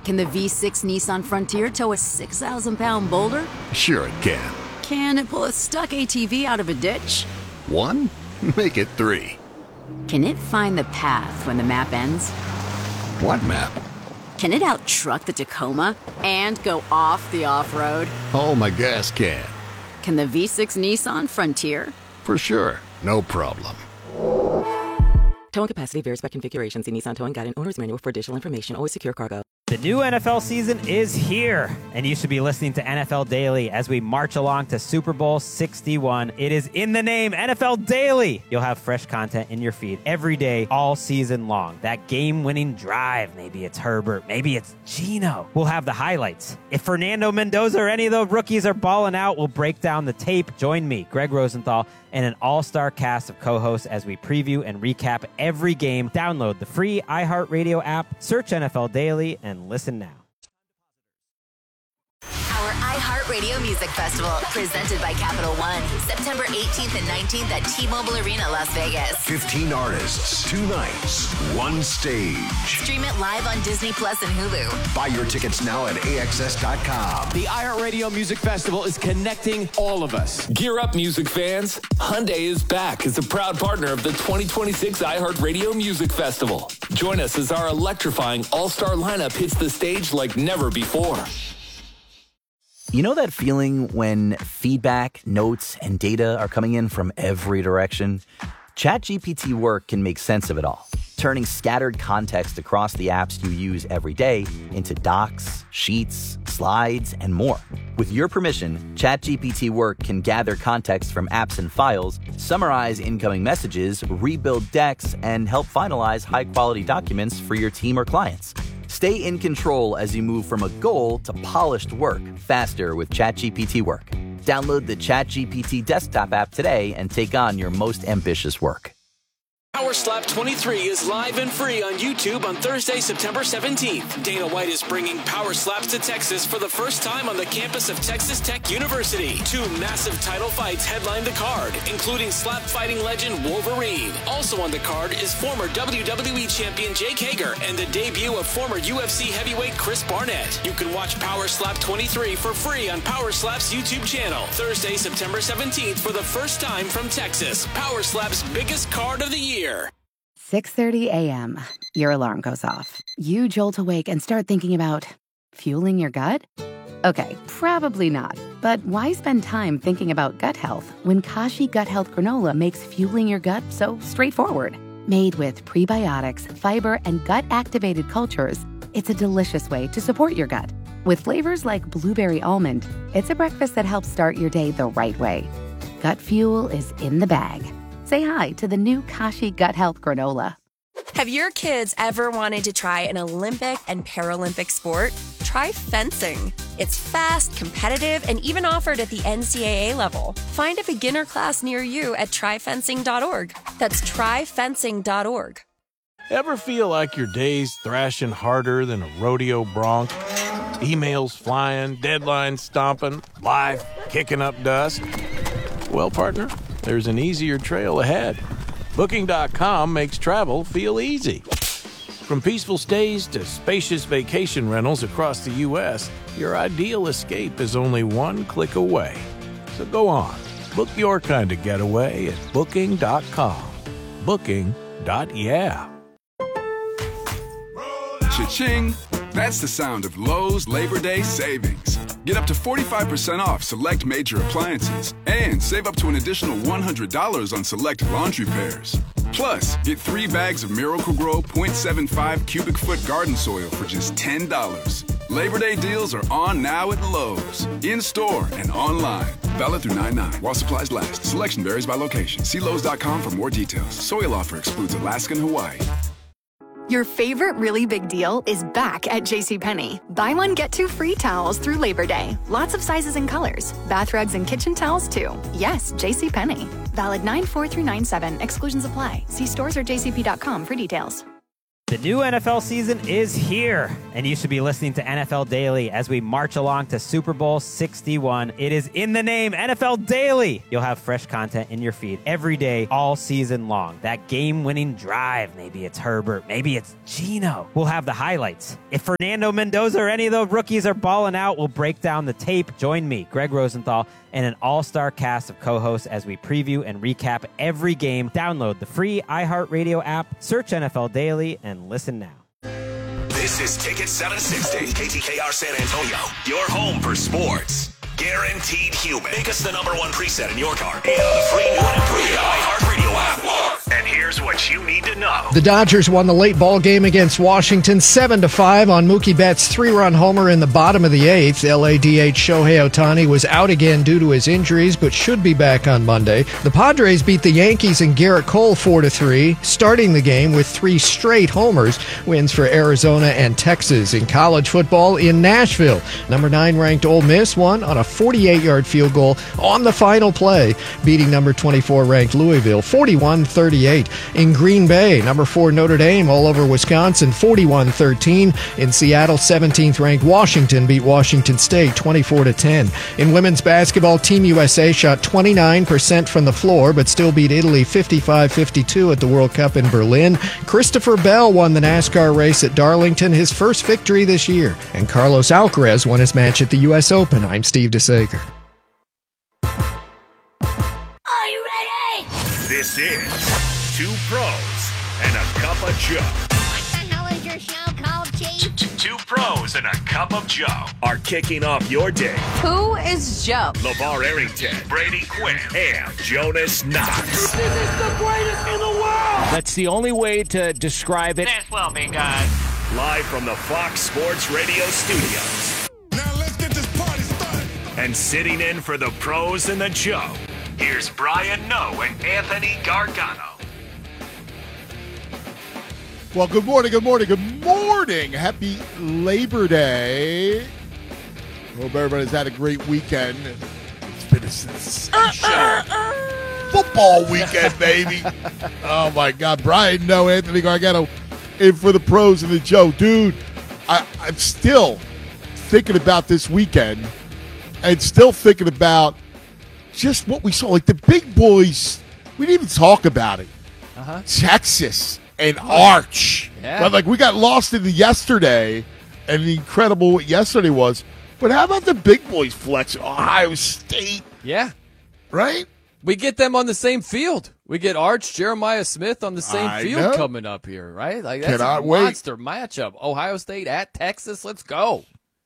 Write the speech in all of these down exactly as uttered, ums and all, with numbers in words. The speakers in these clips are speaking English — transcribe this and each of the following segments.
Can the V six Nissan Frontier tow a six thousand pound boulder? Sure it can. Can it pull a stuck A T V out of a ditch? One? Make it three. Can it find the path when the map ends? What map? Can it out-truck the Tacoma and go off the off-road? Oh, my gas can. Can the V six Nissan Frontier? For sure. No problem. Towing capacity varies by configuration. See Nissan Towing Guide and Owner's Manual for additional information. Always secure cargo. The new N F L season is here, and you should be listening to N F L Daily as we march along to Super Bowl sixty-one. It is in the name, N F L Daily. You'll have fresh content in your feed every day, all season long. That game-winning drive, maybe it's Herbert, maybe it's Geno. We'll have the highlights. If Fernando Mendoza or any of those rookies are balling out, we'll break down the tape. Join me, Greg Rosenthal, and an all-star cast of co-hosts as we preview and recap every game. Download the free iHeartRadio app, search N F L Daily, and listen now. Our iHeartRadio Music Festival, presented by Capital One, September eighteenth and nineteenth at T-Mobile Arena, Las Vegas. fifteen artists, two nights, one stage. Stream it live on Disney Plus and Hulu. Buy your tickets now at A X S dot com. The iHeartRadio Music Festival is connecting all of us. Gear up, music fans. Hyundai is back as a proud partner of the twenty twenty-six iHeartRadio Music Festival. Join us as our electrifying all-star lineup hits the stage like never before. You know that feeling when feedback, notes, and data are coming in from every direction? ChatGPT Work can make sense of it all, turning scattered context across the apps you use every day into docs, sheets, slides, and more. With your permission, ChatGPT Work can gather context from apps and files, summarize incoming messages, rebuild decks, and help finalize high-quality documents for your team or clients. Stay in control as you move from a goal to polished work faster with ChatGPT Work. Download the ChatGPT desktop app today and take on your most ambitious work. Power Slap twenty-three is live and free on YouTube on Thursday, September seventeenth. Dana White is bringing Power Slaps to Texas for the first time on the campus of Texas Tech University. Two massive title fights headline the card, including slap fighting legend Wolverine. Also on the card is former W W E champion Jake Hager and the debut of former U F C heavyweight Chris Barnett. You can watch Power Slap twenty-three for free on Power Slap's YouTube channel. Thursday, September seventeenth for the first time from Texas. Power Slap's biggest card of the year. six thirty a.m. Your alarm goes off. You jolt awake and start thinking about fueling your gut? Okay, probably not. But why spend time thinking about gut health when Kashi Gut Health Granola makes fueling your gut so straightforward? Made with prebiotics, fiber, and gut-activated cultures, it's a delicious way to support your gut. With flavors like blueberry almond, it's a breakfast that helps start your day the right way. Gut fuel is in the bag. Say hi to the new Kashi Gut Health Granola. Have your kids ever wanted to try an Olympic and Paralympic sport? Try fencing. It's fast, competitive, and even offered at the N C double A level. Find a beginner class near you at try fencing dot org. That's try fencing dot org. Ever feel like your day's thrashing harder than a rodeo bronc? Emails flying, deadlines stomping, life kicking up dust? Well, partner, there's an easier trail ahead. Booking dot com makes travel feel easy. From peaceful stays to spacious vacation rentals across the U S, your ideal escape is only one click away. So go on, book your kind of getaway at Booking dot com. Booking. Yeah. Cha-ching! That's the sound of Lowe's Labor Day savings. Get up to forty-five percent off select major appliances and save up to an additional one hundred dollars on select laundry pairs. Plus, get three bags of Miracle-Gro point seven five cubic foot garden soil for just ten dollars. Labor Day deals are on now at Lowe's, in-store and online. Valid through nine nine while supplies last. Selection varies by location. See Lowe's dot com for more details. Soil offer excludes Alaska and Hawaii. Your favorite really big deal is back at JCPenney. Buy one, get two free towels through Labor Day. Lots of sizes and colors. Bath rugs and kitchen towels, too. Yes, JCPenney. Valid nine four through nine seven. Exclusions apply. See stores or J C P dot com for details. The new N F L season is here, and you should be listening to N F L Daily as we march along to Super Bowl sixty-one. It is in the name, N F L Daily. You'll have fresh content in your feed every day, all season long. That game-winning drive, maybe it's Herbert, maybe it's Geno. We'll have the highlights. If Fernando Mendoza or any of those rookies are balling out, we'll break down the tape. Join me, Greg Rosenthal, and an all-star cast of co-hosts as we preview and recap every game. Download the free iHeartRadio app, search N F L Daily, and listen now. This is Ticket seven sixty, K T K R San Antonio, your home for sports. Guaranteed human. Make us the number one preset in your car and the free new and free iHeartRadio app. And here's what you need to know. The Dodgers won the late ball game against Washington seven to five on Mookie Betts' three-run homer in the bottom of the eighth. L A D H Shohei Ohtani was out again due to his injuries, but should be back on Monday. The Padres beat the Yankees and Garrett Cole four to three, starting the game with three straight homers. Wins for Arizona and Texas. In college football in Nashville, number nine ranked Ole Miss won on a forty-eight-yard field goal on the final play, beating number twenty-four ranked Louisville forty-one thirty-eight. In Green Bay, number four Notre Dame all over Wisconsin forty-one thirteen. In Seattle, seventeenth ranked Washington beat Washington State twenty-four to ten. In women's basketball, Team U S A shot twenty-nine percent from the floor, but still beat Italy fifty-five fifty-two at the World Cup in Berlin. Christopher Bell won the NASCAR race at Darlington, his first victory this year. And Carlos Alcaraz won his match at the U S Open. I'm Steve DeSager. Are you ready? This is Two Pros and a Cup of Joe. What the hell is your show called, Chief? Two Pros and a Cup of Joe are kicking off your day. Who is Joe? LeVar Arrington, Brady Quinn, and Jonas Knox. This is the greatest in the world! That's the only way to describe it. This will be good. Live from the Fox Sports Radio studios. Now let's get this party started. And sitting in for the Pros and the Joe, here's Brian Noe and Anthony Gargano. Well, good morning, good morning, good morning. Happy Labor Day. Hope everybody's had a great weekend. It's been a sensational football weekend, baby. Oh, my God. Brian Noe, Anthony Gargano in for the Pros and the Joe. Dude, I, I'm still thinking about this weekend and still thinking about just what we saw. Like the big boys, we didn't even talk about it. Uh-huh. Texas and Arch. Yeah. But like we got lost in the yesterday and the incredible what yesterday was. But how about the big boys flex? Ohio State. Yeah. Right? We get them on the same field. We get Arch, Jeremiah Smith on the same I field know. coming up here, right? Like that's Cannot a wait. monster matchup. Ohio State at Texas. Let's go.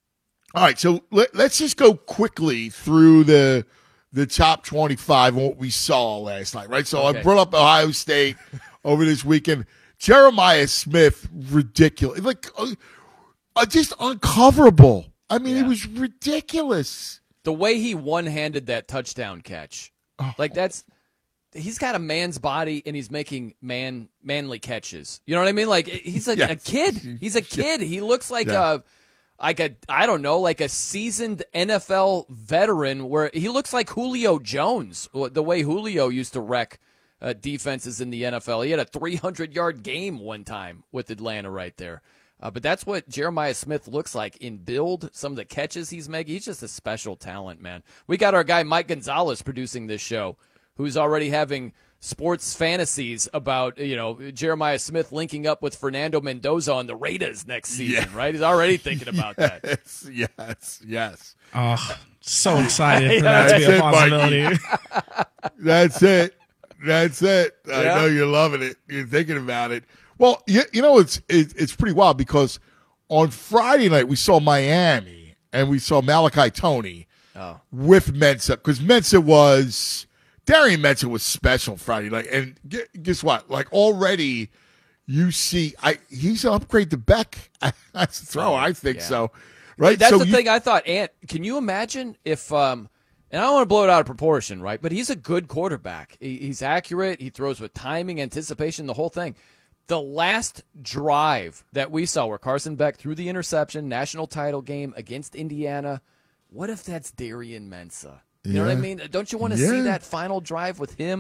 All right, so let, let's just go quickly through the the top twenty-five and what we saw last night, right? So Okay. I brought up Ohio State over this weekend. Jeremiah Smith, ridiculous. Like, uh, uh, just uncoverable. I mean, Yeah. it was ridiculous. The way he one-handed that touchdown catch, Oh. like that's he's got a man's body and he's making man manly catches. You know what I mean? Like he's a, Yes. a kid. He's a kid. He looks like Yeah. a like a I don't know, like a seasoned N F L veteran. Where he looks like Julio Jones, the way Julio used to wreck uh, defenses in the N F L. He had a three hundred yard game one time with Atlanta right there. Uh, but that's what Jeremiah Smith looks like in build, some of the catches he's making. He's just a special talent, man. We got our guy Mike Gonzalez producing this show, who's already having sports fantasies about, you know, Jeremiah Smith linking up with Fernando Mendoza on the Raiders next season, Yeah. right? He's already thinking about that. Yes, yes, yes. Oh, so excited for Yeah, that to be a that's it, possibility. Mikey. That's it. That's it. I Yeah. know you're loving it. You're thinking about it. Well, you, you know, it's it, it's pretty wild because on Friday night we saw Miami and we saw Malachi Toney Oh. with Mensa because Mensa was Darian Mensa was special Friday night, and gu- guess what? Like already, you see, I he's an upgrade to Beck as a thrower. I think Yeah. so. Right? That's so the you- thing I thought. Ant, can you imagine if, um, and I don't want to blow it out of proportion, right? But he's a good quarterback. He, he's accurate. He throws with timing, anticipation, the whole thing. The last drive that we saw where Carson Beck threw the interception, national title game against Indiana, what if that's Darian Mensa? You know what I Yeah. mean? Don't you want to Yeah. see that final drive with him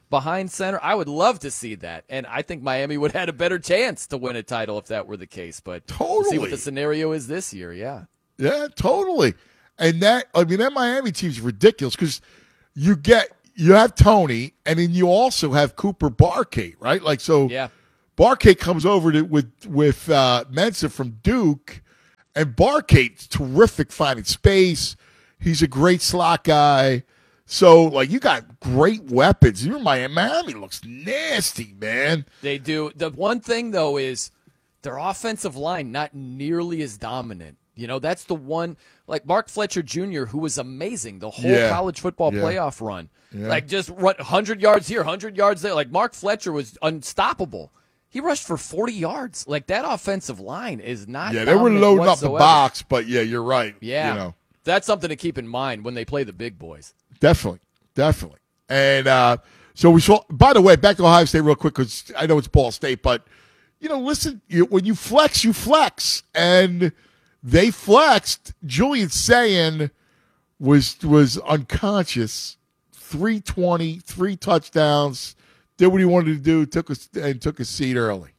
behind center. I would love to see that, and I think Miami would have had a better chance to win a title if that were the case. But totally. We'll see what the scenario is this year. Yeah, yeah, totally. And that, I mean, that Miami team's ridiculous because you get you have Tony, and then you also have Cooper Barkate, right? Like so, yeah. Barkate comes over to, with with uh, Mensah from Duke, and Barkate's terrific finding space. He's a great slot guy. So, like, you got great weapons. You're Miami. Miami looks nasty, man. They do. The one thing, though, is their offensive line not nearly as dominant. You know, that's the one, like Mark Fletcher Junior, who was amazing the whole Yeah. college football Yeah. playoff run. Yeah. Like, just run one hundred yards here, one hundred yards there. Like, Mark Fletcher was unstoppable. He rushed for forty yards. Like, that offensive line is not Yeah, they were dominant loading up whatsoever. the box, but, yeah, you're right. Yeah. You know. That's something to keep in mind when they play the big boys. Definitely, definitely. And uh, so we saw, by the way, back to Ohio State real quick because I know it's Ball State, but, you know, listen, you, when you flex, you flex. And they flexed. Julian Sayin was was unconscious, three twenty, three touchdowns, did what he wanted to do, took a, and took a seat early.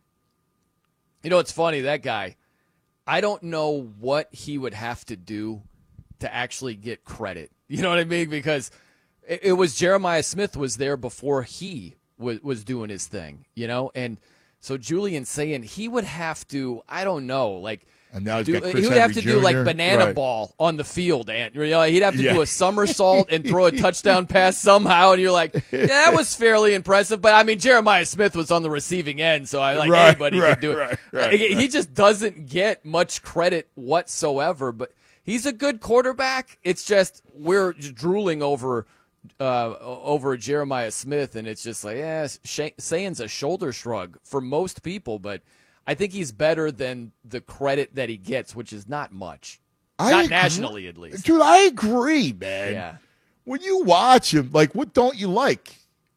You know, it's funny, that guy, I don't know what he would have to do to actually get credit. You know what I mean? Because it, it was Jeremiah Smith was there before he was, was doing his thing, you know? And so Julian saying he would have to, I don't know, like, And now he's do, got Chris he would have Henry to do like Junior banana Right. ball on the field, and you know, he'd have to Yeah. do a somersault and throw a touchdown pass somehow, and you're like, yeah, that was fairly impressive. But I mean, Jeremiah Smith was on the receiving end, so I like Right, anybody right, could do it. right, right, he right. just doesn't get much credit whatsoever. But he's a good quarterback. It's just we're just drooling over. Uh, over Jeremiah Smith, and it's just like, yeah, Sh- Sayin's a shoulder shrug for most people, but I think he's better than the credit that he gets, which is not much. I not agree. nationally, at least. Dude, I agree, man. Yeah. When you watch him, like, what don't you like?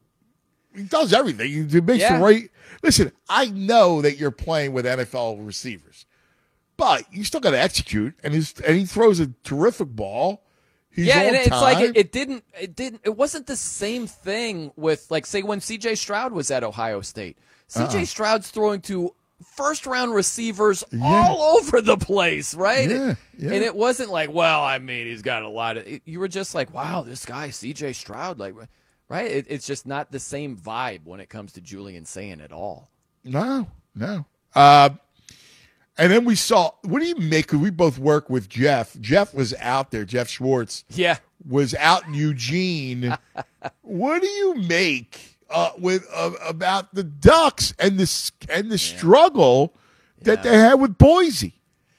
He does everything. He he makes Yeah. the right. Listen, I know that you're playing with N F L receivers, but you still got to execute. And he's and he throws a terrific ball. He's yeah, on and it's time. like it, it didn't, it didn't, it wasn't the same thing with, like, say when C J Stroud was at Ohio State. C J Uh-uh. Stroud's throwing to first round receivers Yeah. all over the place, right? Yeah, yeah. And it wasn't like, well, I mean, he's got a lot of. You were just like, wow, this guy C J Stroud, like, right? It, it's just not the same vibe when it comes to Julian Sayin at all. No, no. Uh, and then we saw, what do you make? 'Cause we both work with Jeff. Jeff was out there. Jeff Schwartz Yeah. was out in Eugene. What do you make uh, with uh, about the Ducks and the and the struggle that they had with Boise?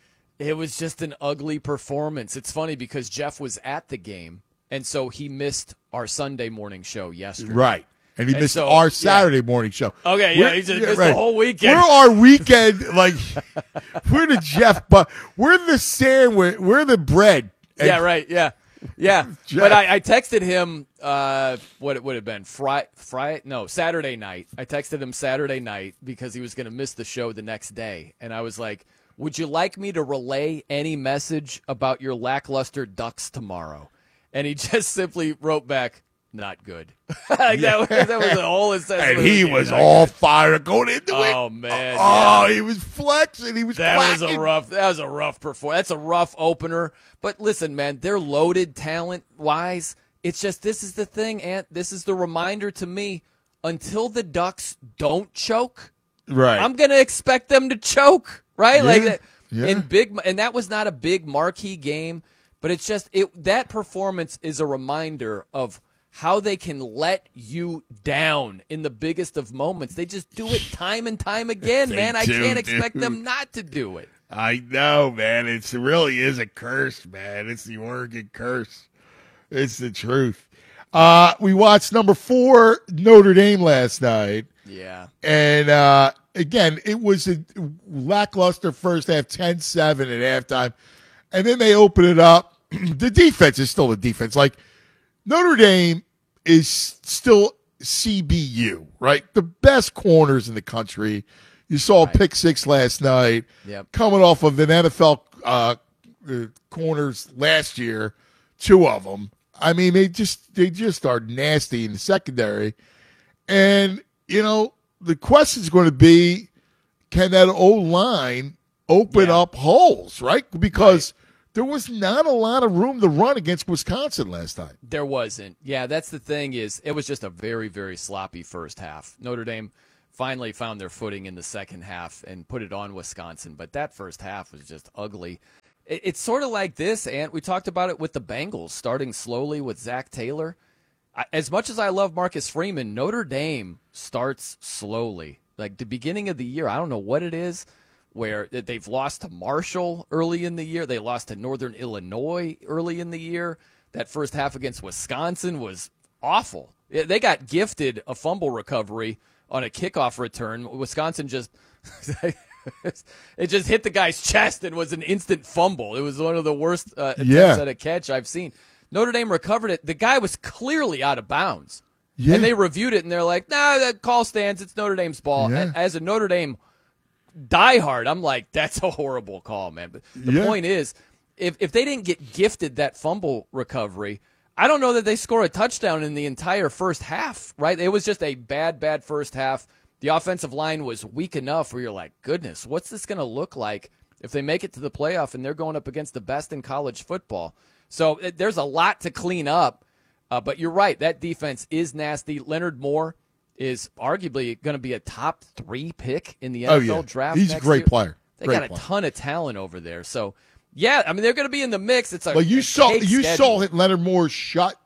It was just an ugly performance. It's funny because Jeff was at the game, and so he missed our Sunday morning show yesterday. Right. And he And missed so- our yeah. Saturday morning show. Okay, yeah, We're- he just yeah, missed right. the whole weekend. We're our weekend, like, we're the Jeff, but we're the sandwich, we're the bread. And Yeah, right. Yeah, yeah. Jeff. But I, I texted him. Uh, what it would have been Friday, Friday? No, Saturday night. I texted him Saturday night because he was going to miss the show the next day, and I was like, "Would you like me to relay any message about your lackluster Ducks tomorrow?" And he just simply wrote back, "Not good." Like, that, was, that was the whole assessment. And he of the was game. all fired going into it. Oh man! Oh, yeah. he was flexing. He was That was a clacking. rough. That was a rough performance. That's a rough opener. But listen, man, they're loaded talent wise. It's just this is the thing, Ant. This is the reminder to me. Until the Ducks don't choke, Right. I'm gonna expect them to choke, right? Yeah, Like that. yeah. In big, and that was not a big marquee game, but it's just it. That performance is a reminder of how they can let you down in the biggest of moments. They just do it time and time again, They man. I do, can't expect dude. them not to do it. I know, man. It's, it really is a curse, man. It's the Oregon curse. It's the truth. Uh, we watched number four Notre Dame last night. Yeah. And uh, again, it was a lackluster first half, ten seven at halftime. And then they open it up. The defense is still the defense. Like, Notre Dame is still C B U, right? The best corners in the country. You saw a pick six last night. Yep. Coming off of an N F L uh, uh, corners last year, two of them. I mean, they just they just are nasty in the secondary. And, you know, the question is going to be, can that O-line open Yeah. up holes, right? Because there was not a lot of room to run against Wisconsin last time. There wasn't. Yeah, that's the thing is it was just a very, very sloppy first half. Notre Dame finally found their footing in the second half and put it on Wisconsin. But that first half was just ugly. It, it's sort of like this, and we talked about it with the Bengals, starting slowly with Zach Taylor. I, as much as I love Marcus Freeman, Notre Dame starts slowly. Like the beginning of the year, I don't know what it is, where they've lost to Marshall early in the year. They lost to Northern Illinois early in the year. That first half against Wisconsin was awful. They got gifted a fumble recovery on a kickoff return. Wisconsin just it just hit the guy's chest and was an instant fumble. It was one of the worst uh, attempts Yeah. at a catch I've seen. Notre Dame recovered it. The guy was clearly out of bounds. Yeah. And they reviewed it, and they're like, nah, that call stands. It's Notre Dame's ball. Yeah. And as a Notre Dame diehard, I'm like, that's a horrible call, man. But the Yeah. point is, if if they didn't get gifted that fumble recovery, I don't know that they score a touchdown in the entire first half, right? It was just a bad, bad first half. The offensive line was weak enough where you're like, goodness, what's this going to look like if they make it to the playoff and they're going up against the best in college football? So it, there's a lot to clean up, uh, but you're right. That defense is nasty. Leonard Moore is arguably going to be a top three pick in the N F L Oh, yeah. draft. He's a next great year. player. They Great got a player. ton of talent over there. So, yeah, I mean, they're going to be in the mix. It's a, Like you a saw, cake you schedule. saw Leonard Moore shut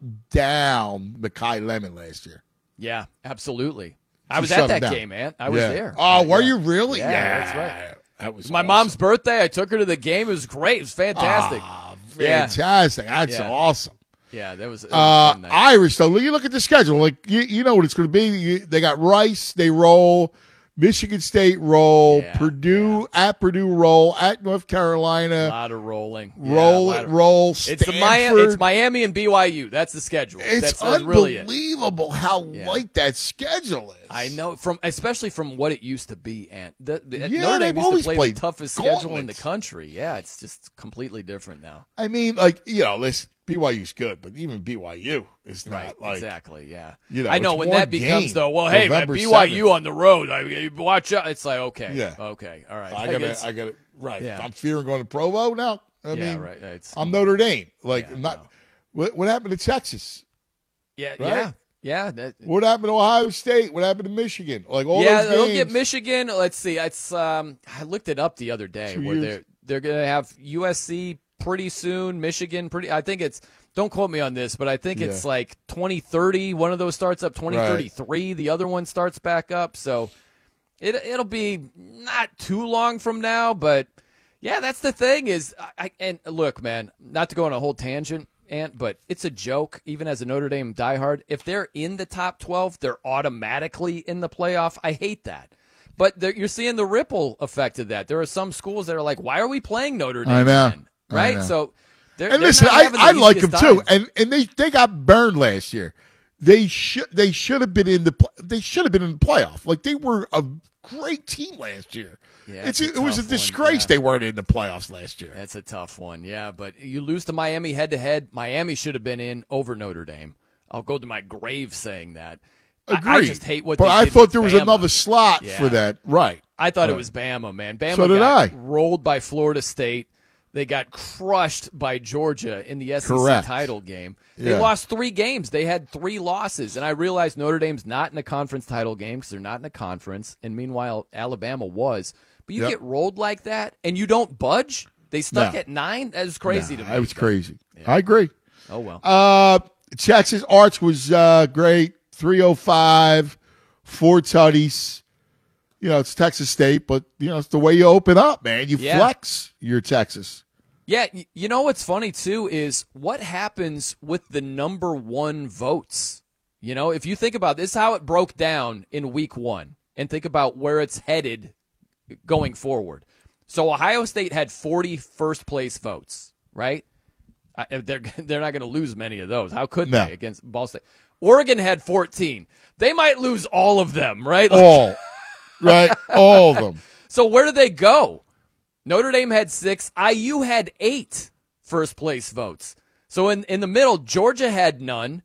down Makai Lemon last year. Yeah, absolutely. I He was shut at him that down. game, man. I was Yeah. there. Oh, were Yeah. you really? Yeah, Yeah. that's right. That was my awesome. mom's birthday. I took her to the game. It was great. It was fantastic. Ah, Yeah. fantastic. That's Yeah. awesome. Yeah, that was. It was Uh, a fun night. Irish, though, you look at the schedule. Like you, you know what it's going to be. You, they got Rice, they roll. Michigan State roll. Yeah, Purdue at Purdue roll. At North a Carolina lot of rolling. Yeah, roll a lot it of- roll. It's the Miami. Stanford. It's Miami and B Y U. That's the schedule. It's that's, that's really it. unbelievable how Yeah. light that schedule is. I know from especially from what it used to be, and the, the, Yeah, Notre Dame they've used always to play played the toughest schedule in the gauntlets. country. Yeah, it's just completely different now. I mean, like, you know, listen, B Y U's good, but even B Y U is not Right, like exactly. Yeah, you know, I know it's when one that becomes game, though. Well, hey, man, November B Y U seventh. on the road. I mean, watch out. It's like okay, Yeah. okay, all right. I Like, got it's- to, I got to, right. Yeah. I'm fearing going to Provo now. I Yeah, mean, right, it's- I'm Notre Dame. Like, Yeah, not, what, what happened to Texas? yeah, right? yeah, yeah. That, What happened to Ohio State? What happened to Michigan? Like, all yeah, those they'll games. get Michigan. Let's see. It's um, I looked it up the other day Two where years. they're they're gonna have U S C pretty soon. Michigan pretty. I think it's. Don't quote me on this, but I think it's Yeah. like twenty thirty. One of those starts up twenty thirty-three. The other one starts back up. So it it'll be not too long from now, but yeah, that's the thing is. I, I and look, man, not to go on a whole tangent. Ant, but it's a joke, even as a Notre Dame diehard. If they're in the top twelve, they're automatically in the playoff. I hate that. But there- you're seeing the ripple effect of that. There are some schools that are like, why are we playing Notre Dame? I know. then? I Right? know. So they're, And they're listen, not I, having the I like them easiest too, time. and and they, they got burned last year. They should they should have been in the pl- they should have been in the playoff. Like they were a great team last year. Yeah, it's, it's a it was a tough one, disgrace yeah. they weren't in the playoffs last year. That's a tough one, yeah. But you lose to Miami head to head. Miami should have been in over Notre Dame. I'll go to my grave saying that. I- Agreed. I just hate what but they I did thought with there was Bama. another slot Yeah. for that. Right. I thought it Right. was Bama, man. Bama So did got I. rolled by Florida State. They got crushed by Georgia in the S E C Correct. title game. They Yeah. lost three games. They had three losses. And I realized Notre Dame's not in a conference title game because they're not in a conference. And meanwhile, Alabama was. But you Yep. get rolled like that and you don't budge? They stuck No. at nine? That was crazy Nah, to me. That was but- crazy. I agree. Oh, well. Uh, Texas Arts was uh, great. three oh five, four tutties. You know, it's Texas State, but, you know, it's the way you open up, man. You Yeah. flex your Texas. Yeah, y- you know what's funny too is what happens with the number one votes. You know, if you think about this, how it broke down in week one, and think about where it's headed going forward. So Ohio State had forty first place votes, right? I, they're they're not going to lose many of those. How could No. they against Ball State? Oregon had fourteen. They might lose all of them, right? All. Right? All of them. So where do they go? Notre Dame had six. I U had eight first place votes. So in, in the middle, Georgia had none.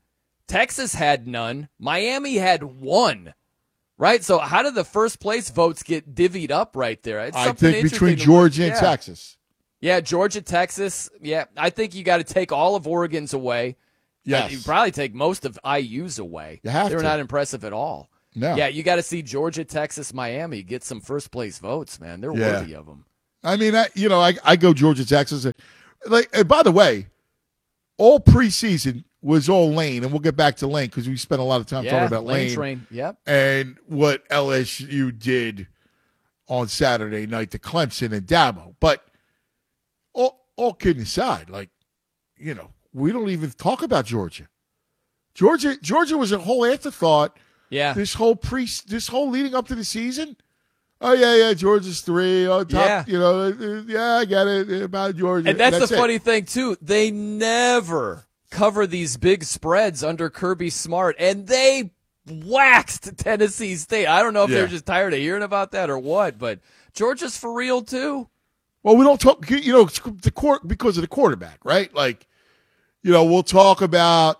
Texas had none. Miami had one. Right? So how did the first place votes get divvied up right there? It's I something think between interesting to look- Georgia and yeah. Texas. Yeah, Georgia, Texas. Yeah, I think you got to take all of Oregon's away. Yes. You probably take most of I U's away. You have They were to. not impressive at all. No. Yeah, you got to see Georgia, Texas, Miami get some first place votes, man. They're Yeah. worthy of them. I mean, I, you know, I, I go Georgia, Texas. And, like, and by the way, all preseason was all Lane, and we'll get back to Lane because we spent a lot of time Yeah, talking about Lane Lane. train. Yep. And what L S U did on Saturday night to Clemson and Dabo. But all, all kidding aside, like, you know, we don't even talk about Georgia. Georgia, Georgia was a whole afterthought. Yeah. This whole pre, this whole leading up to the season. Oh yeah, yeah, Georgia's three. Oh, top, Yeah. you know, uh, yeah, I get it about Georgia. And that's, the it. funny thing, too. They never cover these big spreads under Kirby Smart, and they waxed Tennessee State. I don't know if Yeah. they're just tired of hearing about that or what, but Georgia's for real, too. Well, we don't talk, you know, the court because of the quarterback, right? Like, you know, we'll talk about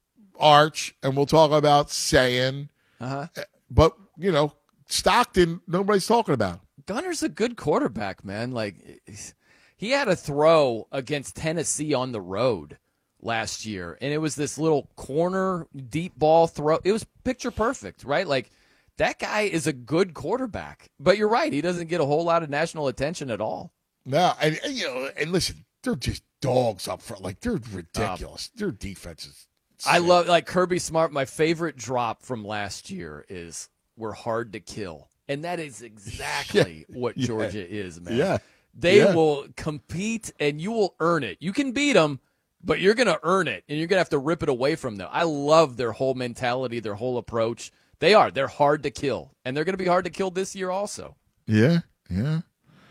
Arch and we'll talk about Sayin, Uh-huh. but you know, Stockton, nobody's talking about. Gunner's a good quarterback, man. Like, he had a throw against Tennessee on the road last year, and it was this little corner deep ball throw. It was picture perfect, right? Like, that guy is a good quarterback. But you're right, he doesn't get a whole lot of national attention at all. No, and, and you know, and listen, they're just dogs up front. Like, they're ridiculous. Their defense is. I love, like, Kirby Smart. My favorite drop from last year is we're hard to kill. And that is exactly Yeah, what yeah, Georgia is, man. yeah, They yeah. will compete, and you will earn it. You can beat them, but you're going to earn it, and you're going to have to rip it away from them. I love their whole mentality, their whole approach. They are. They're hard to kill, and they're going to be hard to kill this year also. Yeah, yeah.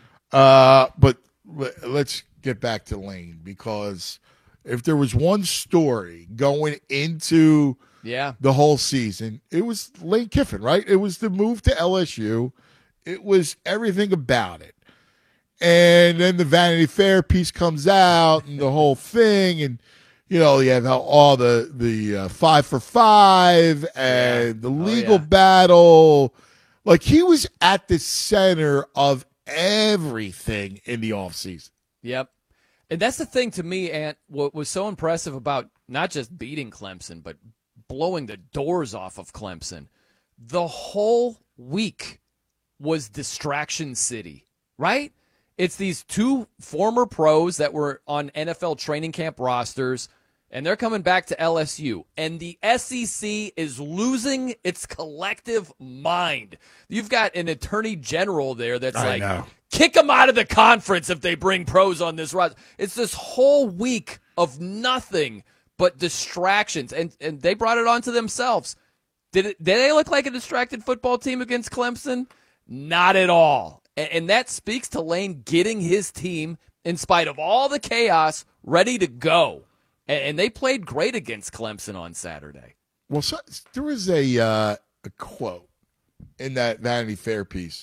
Uh, but le- let's get back to Lane, because if there was one story going into Yeah. the whole season, it was Lane Kiffin, right? It was the move to L S U. It was everything about it. And then the Vanity Fair piece comes out and the whole thing, and you know, you have how all the the uh, five for five and the legal yeah. battle. Like, he was at the center of everything in the offseason. Yep. And that's the thing to me, Ant, what was so impressive about not just beating Clemson, but blowing the doors off of Clemson. The whole week was Distraction City, right? It's these two former pros that were on N F L training camp rosters, and they're coming back to L S U. And the S E C is losing its collective mind. You've got an attorney general there that's I like, know. kick them out of the conference if they bring pros on this roster. It's this whole week of nothing but distractions, and and they brought it on to themselves. Did it? Did they look like a distracted football team against Clemson? Not at all. And, and that speaks to Lane getting his team, in spite of all the chaos, ready to go. And, and they played great against Clemson on Saturday. Well, so, there was a uh, a quote in that Vanity Fair piece,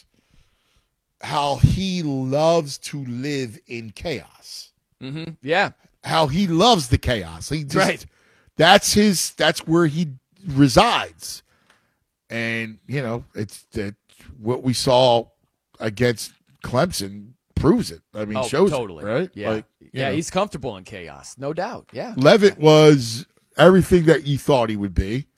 how he loves to live in chaos. Mm-hmm. Yeah. How he loves the chaos. He just, Right. That's his. That's where he resides. And you know, it's that what we saw against Clemson proves it. I mean, Oh, shows totally. it, right? Yeah. Like, you yeah, know. he's comfortable in chaos. No doubt. Yeah. Levitt was everything that you thought he would be.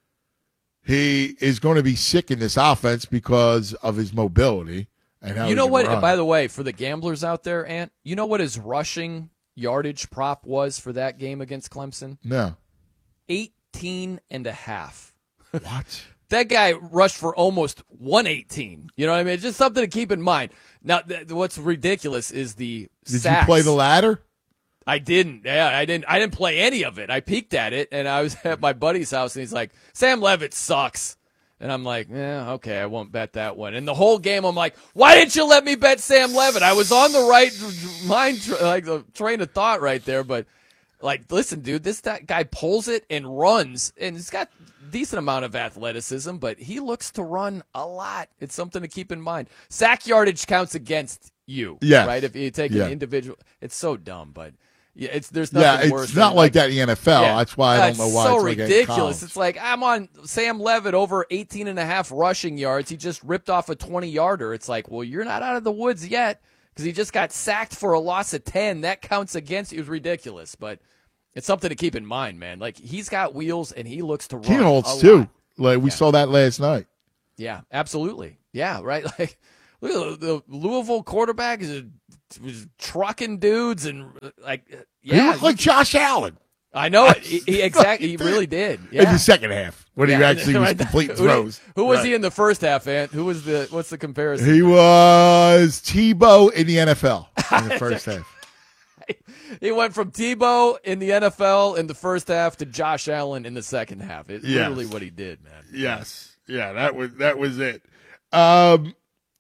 He is going to be sick in this offense because of his mobility and how You he know can what? run. By the way, for the gamblers out there, Ant, you know what his rushing yardage prop was for that game against Clemson? No. eighteen and a half. What? That guy rushed for almost one eighteen. You know what I mean? It's just something to keep in mind. Now, th- what's ridiculous is the Did sacks. you play the ladder? I didn't. Yeah, I didn't. I didn't play any of it. I peeked at it, and I was at my buddy's house, and he's like, "Sam Levitt sucks," and I'm like, "Yeah, okay, I won't bet that one." And the whole game, I'm like, "Why didn't you let me bet Sam Levitt?" I was on the right mind, like the train of thought right there, but like, listen, dude, this that guy pulls it and runs, and he's got a decent amount of athleticism, but he looks to run a lot. It's something to keep in mind. Sack yardage counts against you, Yes. right? If you take Yeah. an individual, it's so dumb, but. Yeah, it's there's Yeah, nothing it's worse. not than, like that in the N F L. Yeah. That's why I That's don't know why so it's like that in ridiculous. college. It's like I'm on Sam Levitt over eighteen and a half rushing yards. He just ripped off a twenty-yarder. It's like, well, you're not out of the woods yet because he just got sacked for a loss of ten. That counts against you. It was ridiculous, but it's something to keep in mind, man. Like, he's got wheels, and he looks to run He holds, a too. lot. Like, we Yeah. saw that last night. Yeah, absolutely. Yeah, right. Like, look at the, the Louisville quarterback is was trucking dudes and like, He yeah, looked like Josh Allen. I know it. He, he exactly. He really did. Yeah. In the second half, when he Yeah. actually was completing Who did- throws. Who was Right. he in the first half, Ant? Who was the? What's the comparison? He was Tebow in the N F L in the first half. He went from Tebow in the N F L in the first half to Josh Allen in the second half. It's Yes. literally what he did, man. Yes. Yeah, that was that was it. Um,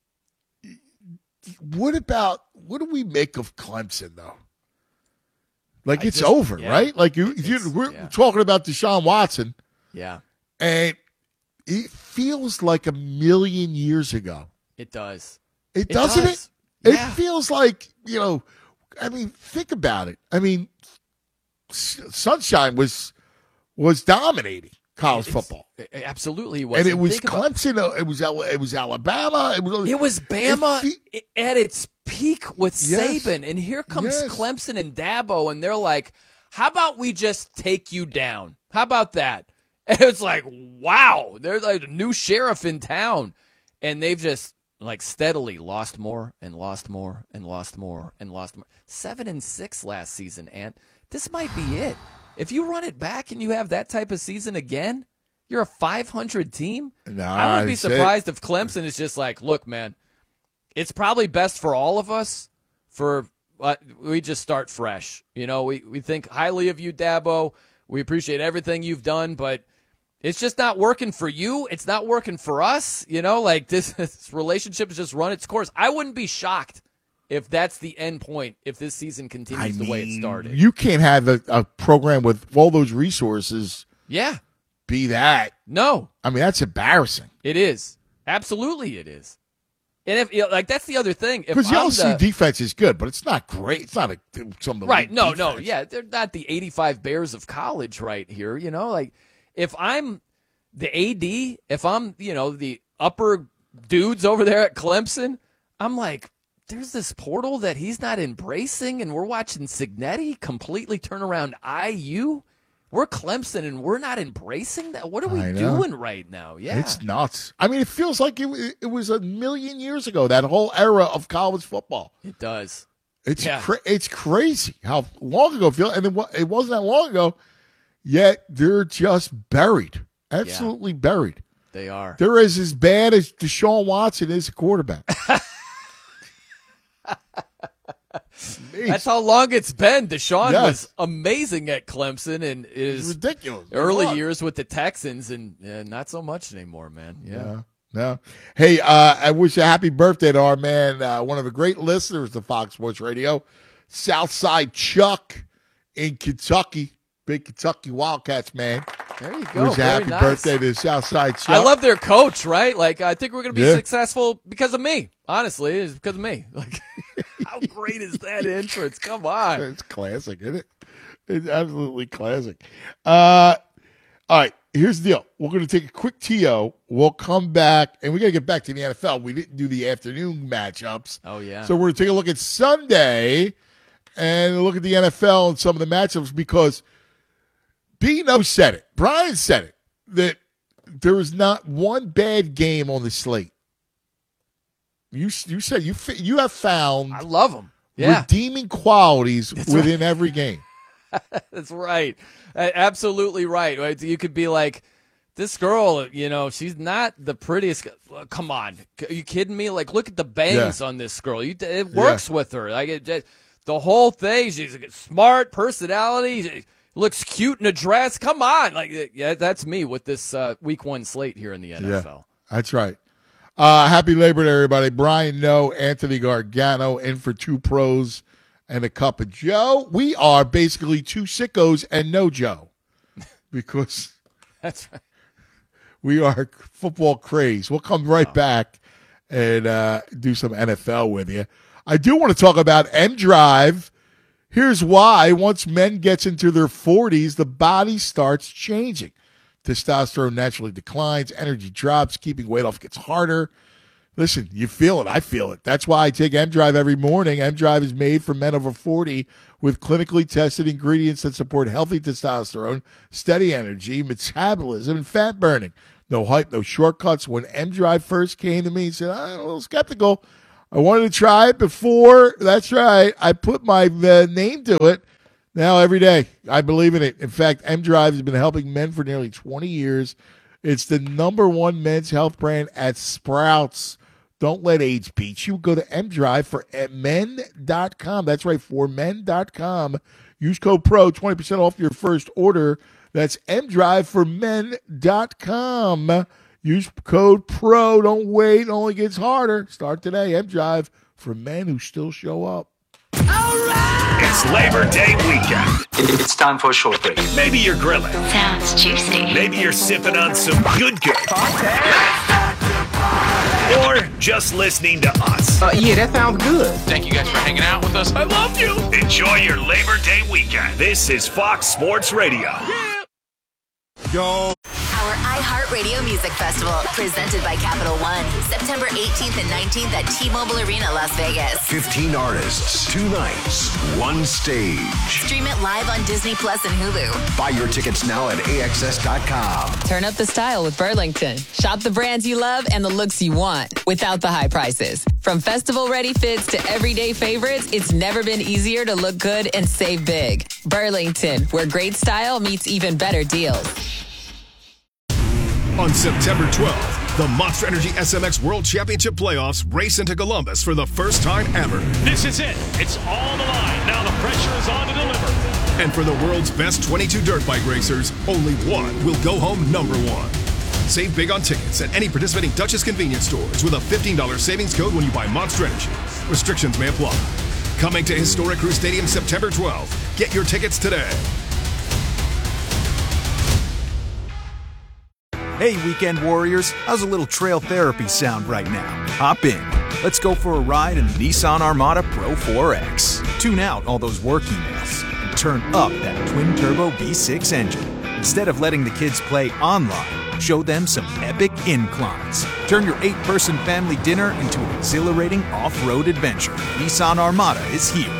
what about what do we make of Clemson though? Like I it's just- over, yeah. right? Like you, you we're talking about Deshaun Watson, Yeah, and it feels like a million years ago. it does. It, It doesn't does. it? Yeah. It feels like, you know, I mean, think about it. I mean, S- Sunshine was was dominating college It's- football. it- Absolutely, he was. And it was think about- Clemson, uh, it was Al- it was Alabama, it was It was Bama It at its peak with Yes. Saban, and here comes Yes. Clemson and Dabo, and they're like, "How about we just take you down? How about that?" And it's like, wow, there's like a new sheriff in town, and they've just like steadily lost more and lost more and lost more and lost more. Seven and six last season, and this might be it. If you run it back and you have that type of season again, you're a five hundred team. No, I wouldn't be I'd say- surprised if Clemson is just like, look, man, it's probably best for all of us for uh, we just start fresh. You know, we, we think highly of you, Dabo. We appreciate everything you've done, but it's just not working for you. It's not working for us. You know, like this, this relationship has just run its course. I wouldn't be shocked if that's the end point, if this season continues the way it started. You can't have a, a program with all those resources Yeah. be that. No. I mean, that's embarrassing. It is. Absolutely it is. And if you know, like that's the other thing. If Because the I'm L C the- defense is good, but it's not great. It's not a some of the Right. league No, defense. no. Yeah, they're not the eighty-five Bears of college right here, you know? Like if I'm the A D, if I'm, you know, the upper dudes over there at Clemson, I'm like, there's this portal that he's not embracing, and we're watching Signetti completely turn around I U. We're Clemson, and we're not embracing that. What are we I know. doing right now? Yeah. It's nuts. I mean, it feels like it, it was a million years ago, that whole era of college football. It does. It's Yeah. cra- it's crazy how long ago it feels, and it, wa- it wasn't that long ago, yet they're just buried, absolutely buried. They are. They're as, as bad as Deshaun Watson is a quarterback. That's how long it's been. Deshaun Yes. was amazing at Clemson and is ridiculous. early Look. years with the Texans, and uh, not so much anymore, man. Yeah. No, no. Hey, uh, I wish a happy birthday to our man, uh, one of the great listeners to Fox Sports Radio, Southside Chuck in Kentucky. Big Kentucky Wildcats, man. There you go. Wish a Very happy nice. birthday to Southside Chuck. I love their coach, right? Like, I think we're going to be Yeah. successful because of me. Honestly, it's because of me. Like, how great is that entrance? Come on. It's classic, isn't it? It's absolutely classic. Uh, all right, here's the deal. We're going to take a quick T O. We'll come back, and we got to get back to the N F L. We didn't do the afternoon matchups. Oh, yeah. So we're going to take a look at Sunday and look at the N F L and some of the matchups because Bino said it. Brian said it, that there is not one bad game on the slate. You you said you fi- you have found I love them. Yeah. redeeming qualities That's within right. every game. That's right. Uh, Absolutely right. Right? You could be like, this girl, you know, she's not the prettiest. uh, Come on. Are you kidding me? Like, look at the bangs Yeah. on this girl. You, it works with her. Like, it, just- the whole thing. She's a smart personality. She looks cute in a dress. Come on. Like, yeah, that's me with this uh, week one slate here in the N F L. Yeah, that's right. Uh, happy Labor Day, everybody. Brian No, Anthony Gargano in for two pros and a cup of Joe. We are basically two sickos and no Joe because That's right. we are football craze. We'll come right back and uh, do some N F L with you. I do want to talk about M Drive Here's why. Once men gets into their forties, the body starts changing. Testosterone naturally declines, energy drops, keeping weight off gets harder. Listen, you feel it. I feel it. That's why I take M-Drive every morning. M-Drive is made for men over forty with clinically tested ingredients that support healthy testosterone, steady energy, metabolism, and fat burning. No hype, no shortcuts. When M-Drive first came to me, he said, I'm a little skeptical. I wanted to try it before. That's right. I put my uh, name to it. Now every day, I believe in it. In fact, M-Drive has been helping men for nearly twenty years. It's the number one men's health brand at Sprouts. Don't let age beat you. Go to M Drive for men dot com. That's right, for men dot com. Use code PRO, twenty percent off your first order. That's M Drive for men dot com. Use code PRO. Don't wait. It only gets harder. Start today. M Drive for men who still show up. It's Labor Day weekend. It's time for a short break. Maybe you're grilling. Sounds juicy. Maybe you're sipping on some good good. Or just listening to us. Uh, yeah, that sounds good. Thank you guys for hanging out with us. I love you. Enjoy your Labor Day weekend. This is Fox Sports Radio. Yeah. Yo. Our iHeartRadio Music Festival, presented by Capital One, September eighteenth and nineteenth at T-Mobile Arena, Las Vegas. fifteen artists, two nights, one stage. Stream it live on Disney Plus and Hulu. Buy your tickets now at A X S dot com. Turn up the style with Burlington. Shop the brands you love and the looks you want without the high prices. From festival-ready fits to everyday favorites, it's never been easier to look good and save big. Burlington, where great style meets even better deals. On September twelfth, the Monster Energy S M X World Championship Playoffs race into Columbus for the first time ever. This is it. It's all on the line. Now the pressure is on to deliver. And for the world's best twenty-two dirt bike racers, only one will go home number one. Save big on tickets at any participating Duchess convenience stores with a fifteen dollars savings code when you buy Monster Energy. Restrictions may apply. Coming to Historic Crew Stadium September twelfth. Get your tickets today. Hey, Weekend Warriors, how's a little trail therapy sound right now? Hop in. Let's go for a ride in the Nissan Armada Pro four X. Tune out all those work emails and turn up that twin-turbo V six engine. Instead of letting the kids play online, show them some epic inclines. Turn your eight-person family dinner into an exhilarating off-road adventure. Nissan Armada is here.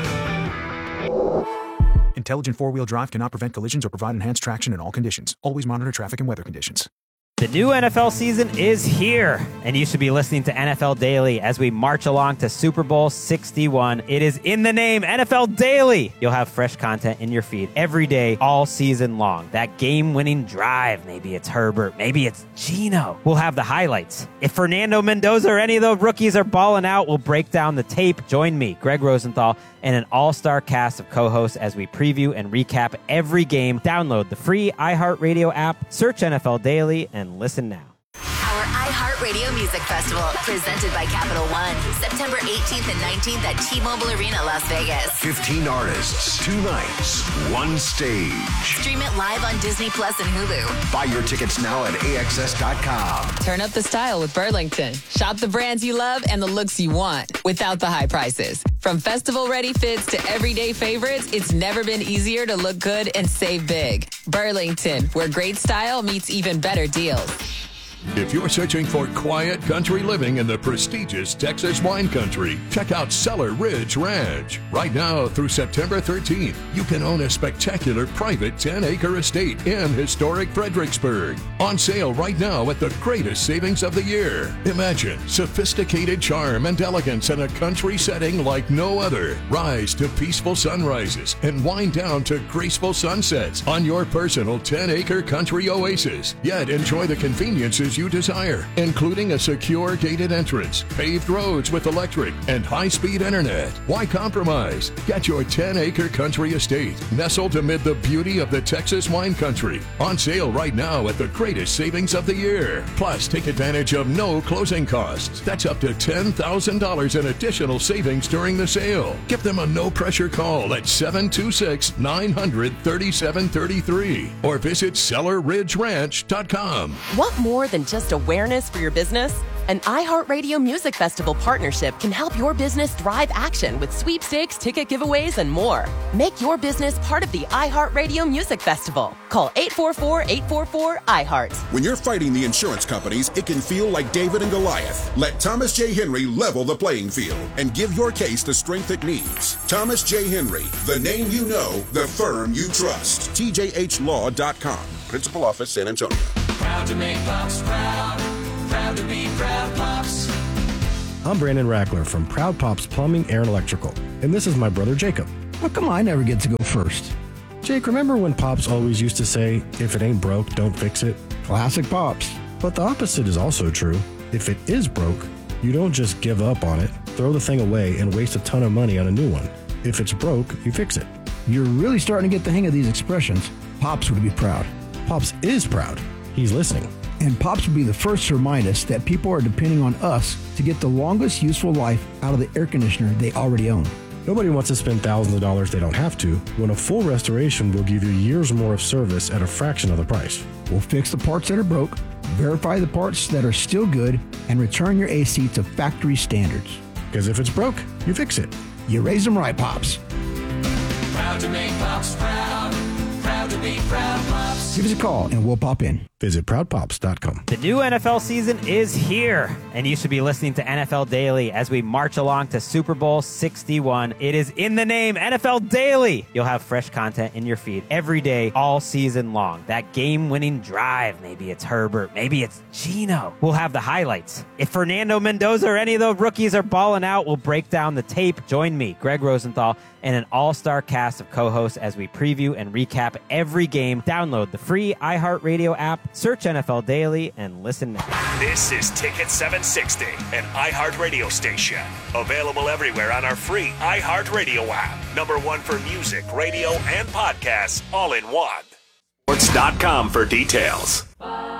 Intelligent four-wheel drive cannot prevent collisions or provide enhanced traction in all conditions. Always monitor traffic and weather conditions. The new N F L season is here, and you should be listening to N F L Daily as we march along to Super Bowl sixty-one. It is in the name, N F L Daily. You'll have fresh content in your feed every day, all season long. That game-winning drive, maybe it's Herbert, maybe it's Geno. We'll have the highlights. If Fernando Mendoza or any of the rookies are balling out, we'll break down the tape. Join me, Greg Rosenthal, and an all-star cast of co-hosts as we preview and recap every game. Download the free iHeartRadio app, search N F L Daily, and listen now. Our iHeartRadio Music Festival, presented by Capital One, September eighteenth and nineteenth at T-Mobile Arena, Las Vegas. fifteen artists, two nights, one stage. Stream it live on Disney Plus and Hulu. Buy your tickets now at A X S dot com. Turn up the style with Burlington. Shop the brands you love and the looks you want without the high prices. From festival-ready fits to everyday favorites, it's never been easier to look good and save big. Burlington, where great style meets even better deals. If you're searching for quiet country living in the prestigious Texas wine country, check out Cellar Ridge Ranch. Right now through September thirteenth, you can own a spectacular private ten-acre estate in historic Fredericksburg. On sale right now at the greatest savings of the year. Imagine sophisticated charm and elegance in a country setting like no other. Rise to peaceful sunrises and wind down to graceful sunsets on your personal ten-acre country oasis. Yet enjoy the conveniences you desire, including a secure gated entrance, paved roads with electric, and high-speed internet. Why compromise? Get your ten-acre country estate nestled amid the beauty of the Texas wine country. On sale right now at the greatest savings of the year. Plus, take advantage of no closing costs. That's up to ten thousand dollars in additional savings during the sale. Give them a no-pressure call at seven two six, nine hundred, thirty-seven thirty-three or visit cellar ridge ranch dot com. Want more than just awareness for your business? An iHeartRadio Music Festival partnership can help your business drive action with sweepstakes, ticket giveaways, and more. Make your business part of the iHeartRadio Music Festival. Call eight four four, eight four four, I heart. When you're fighting the insurance companies, it can feel like David and Goliath. Let Thomas J. Henry level the playing field and give your case the strength it needs. Thomas J. Henry, the name you know, the firm you trust. T J H law dot com. Principal Office, San Antonio. Proud to make Pops proud. Proud to be Proud Pops. I'm Brandon Rackler from Proud Pops Plumbing, Air, and Electrical, and this is my brother Jacob. How come I never get to go first? Jake, remember when Pops always used to say, if it ain't broke, don't fix it? Classic Pops. But the opposite is also true. If it is broke, you don't just give up on it, throw the thing away, and waste a ton of money on a new one. If it's broke, you fix it. You're really starting to get the hang of these expressions. Pops would be proud. Pops is proud. He's listening. And Pops would be the first to remind us that people are depending on us to get the longest useful life out of the air conditioner they already own. Nobody wants to spend thousands of dollars they don't have to, when a full restoration will give you years more of service at a fraction of the price. We'll fix the parts that are broke, verify the parts that are still good, and return your A C to factory standards. Because if it's broke, you fix it. You raise them right, Pops. Proud to make Pops proud. Proud to be Proud Pops. Give us a call and we'll pop in. Visit proud pops dot com. The new N F L season is here, and you should be listening to N F L Daily as we march along to Super Bowl sixty-one. It is in the name, N F L Daily. You'll have fresh content in your feed every day, all season long. That game-winning drive, maybe it's Herbert, maybe it's Geno. We'll have the highlights. If Fernando Mendoza or any of the rookies are balling out, we'll break down the tape. Join me, Greg Rosenthal, and an all-star cast of co-hosts as we preview and recap every game. Download the free iHeartRadio app, search N F L Daily, and listen now. This is Ticket seven sixty, an iHeartRadio station. Available everywhere on our free iHeartRadio app. Number one for music, radio, and podcasts, all in one. Sports dot com for details.